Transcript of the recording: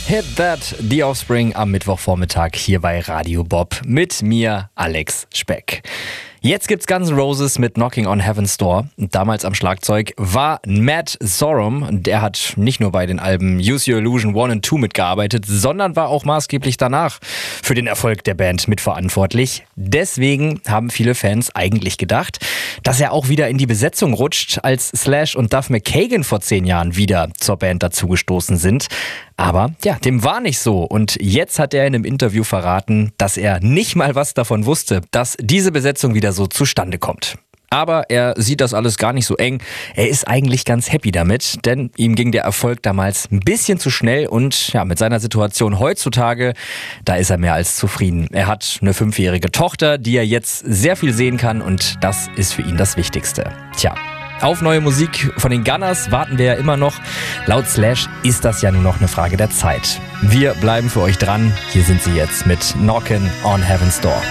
Hit That, The Offspring am Mittwochvormittag hier bei Radio Bob mit mir, Alex Speck. Jetzt gibt's Guns N' Roses mit Knocking on Heaven's Door. Damals am Schlagzeug war Matt Sorum. Der hat nicht nur bei den Alben Use Your Illusion 1 und 2 mitgearbeitet, sondern war auch maßgeblich danach für den Erfolg der Band mitverantwortlich. Deswegen haben viele Fans eigentlich gedacht, dass er auch wieder in die Besetzung rutscht, als Slash und Duff McKagan vor 10 Jahren wieder zur Band dazugestoßen sind. Aber ja, dem war nicht so. Und jetzt hat er in einem Interview verraten, dass er nicht mal was davon wusste, dass diese Besetzung wieder so zustande kommt. Aber er sieht das alles gar nicht so eng. Er ist eigentlich ganz happy damit, denn ihm ging der Erfolg damals ein bisschen zu schnell und ja, mit seiner Situation heutzutage, da ist er mehr als zufrieden. Er hat eine 5-jährige Tochter, die er jetzt sehr viel sehen kann und das ist für ihn das Wichtigste. Tja. Auf neue Musik von den Gunners warten wir ja immer noch. Laut Slash ist das ja nur noch eine Frage der Zeit. Wir bleiben für euch dran. Hier sind sie jetzt mit Knockin' on Heaven's Door.